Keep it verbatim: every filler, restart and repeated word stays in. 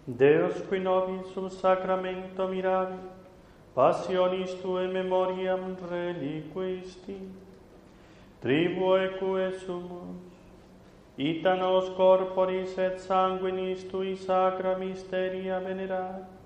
Deus qui nobis sum sacramento mirabit, passionis tuae memoriam reliquisti, tribue quae sumus, ita nos corporis et sanguinis tui sacra mysteria venerat,